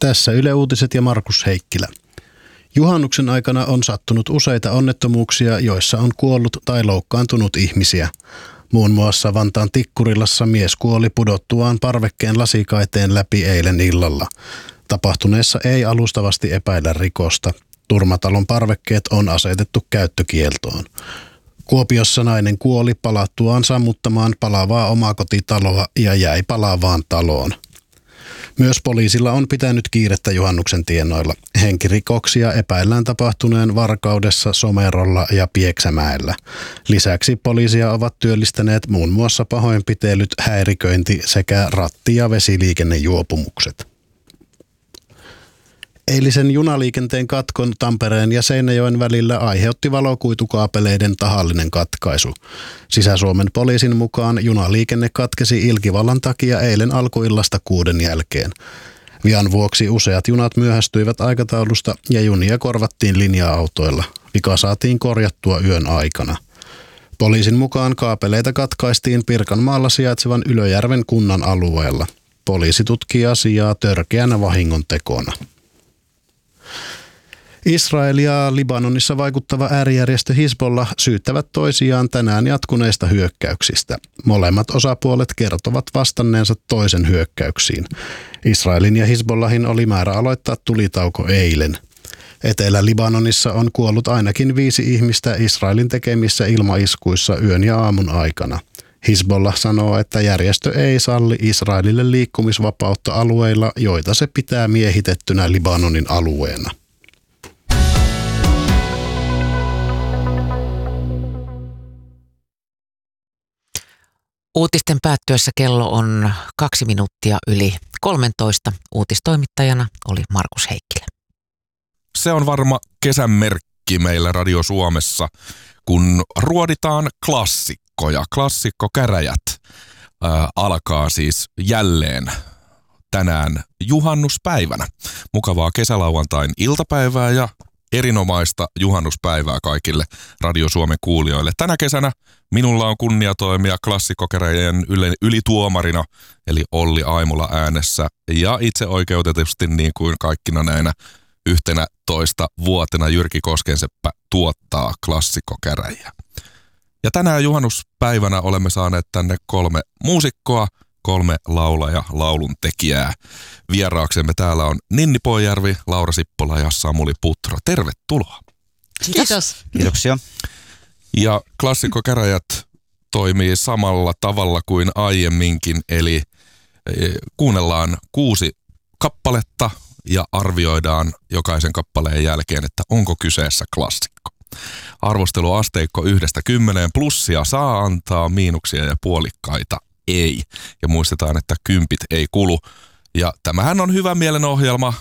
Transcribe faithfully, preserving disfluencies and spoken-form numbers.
Tässä Yle Uutiset ja Markus Heikkilä. Juhannuksen aikana on sattunut useita onnettomuuksia, joissa on kuollut tai loukkaantunut ihmisiä. Muun muassa Vantaan Tikkurilassa mies kuoli pudottuaan parvekkeen lasikaiteen läpi eilen illalla. Tapahtuneessa ei alustavasti epäillä rikosta. Turmatalon parvekkeet on asetettu käyttökieltoon. Kuopiossa nainen kuoli palattuaan sammuttamaan palavaa omakotitaloa ja jäi palaavaan taloon. Myös poliisilla on pitänyt kiirettä juhannuksen tienoilla. Henkirikoksia epäillään tapahtuneen Varkaudessa, Somerolla ja Pieksämäellä. Lisäksi poliisia ovat työllistäneet muun muassa pahoinpitelyt, häiriköinti sekä ratti- ja vesiliikennejuopumukset. Eilisen junaliikenteen katkon Tampereen ja Seinäjoen välillä aiheutti valokuitukaapeleiden tahallinen katkaisu. Sisä-Suomen poliisin mukaan junaliikenne katkesi ilkivallan takia eilen alkuillasta kuuden jälkeen. Vian vuoksi useat junat myöhästyivät aikataulusta ja junia korvattiin linja-autoilla. Vika saatiin korjattua yön aikana. Poliisin mukaan kaapeleita katkaistiin Pirkanmaalla sijaitsevan Ylöjärven kunnan alueella. Poliisi tutkii asiaa törkeänä vahingontekona. Israel ja Libanonissa vaikuttava äärijärjestö Hizbollah syyttävät toisiaan tänään jatkuneista hyökkäyksistä. Molemmat osapuolet kertovat vastanneensa toisen hyökkäyksiin. Israelin ja Hizbollahin oli määrä aloittaa tulitauko eilen. Etelä-Libanonissa on kuollut ainakin viisi ihmistä Israelin tekemissä ilmaiskuissa yön ja aamun aikana. Hizbollah sanoo, että järjestö ei salli Israelille liikkumisvapautta alueilla, joita se pitää miehitettynä Libanonin alueena. Uutisten päättyessä kello on kaksi minuuttia yli kolmentoista. Uutistoimittajana oli Markus Heikkilä. Se on varma kesän merkki meillä Radio Suomessa, kun ruoditaan klassikkoja. Klassikkokäräjät ää, alkaa siis jälleen tänään juhannuspäivänä. Mukavaa kesälauantain iltapäivää ja erinomaista juhannuspäivää kaikille Radio Suomen kuulijoille. Tänä kesänä minulla on kunnia toimia klassikkokäräjien ylituomarina, eli Olli Aimola äänessä. Ja itse oikeutetusti niin kuin kaikkina näinä yhtenä toista vuotena Jyrki Koskenseppä tuottaa klassikkokäräjiä. Ja tänään juhannuspäivänä olemme saaneet tänne kolme muusikkoa, kolme laulaja, laulun tekijää. Vieraaksemme täällä on Ninni Poijärvi, Laura Sippola ja Samuli Putro. Tervetuloa. Kiitos. Kiitoksia. Ja klassikkokäräjät toimii samalla tavalla kuin aiemminkin, eli kuunnellaan kuusi kappaletta ja arvioidaan jokaisen kappaleen jälkeen, että onko kyseessä klassikko. Arvosteluasteikko yhdestä kymmeneen, plussia saa antaa, miinuksia ja puolikkaita ei. Ja muistetaan, että kympit ei kulu. Ja tämähän on hyvä mielenohjelma,